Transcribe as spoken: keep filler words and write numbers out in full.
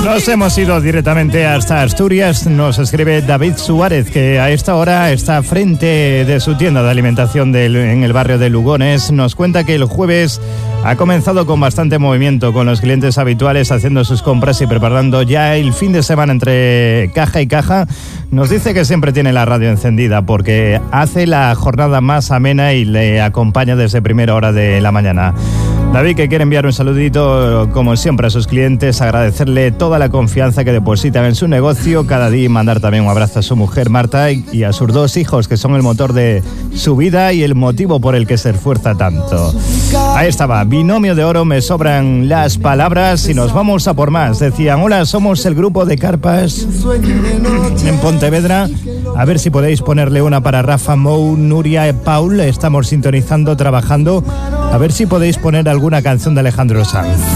Nos hemos ido directamente hasta Asturias. Nos escribe David Suárez, que a esta hora está frente de su tienda de alimentación del, en el barrio de Lugones. Nos cuenta que el jueves ha comenzado con bastante movimiento, con los clientes habituales haciendo sus compras y preparando ya el fin de semana entre caja y caja. Nos dice que siempre tiene la radio encendida porque hace la jornada más amena y le acompaña desde primera hora de la mañana. David, que quiere enviar un saludito, como siempre, a sus clientes, agradecerle toda la confianza que depositan en su negocio cada día y mandar también un abrazo a su mujer Marta y a sus dos hijos, que son el motor de su vida y el motivo por el que se esfuerza tanto. Ahí estaba, Binomio de Oro, me sobran las palabras y nos vamos a por más. Decían, hola, somos el grupo de carpas en Pontevedra. A ver si podéis ponerle una para Rafa, Mou, Nuria, Paul. Estamos sintonizando, trabajando. A ver si podéis poner alguna canción de Alejandro Sanz.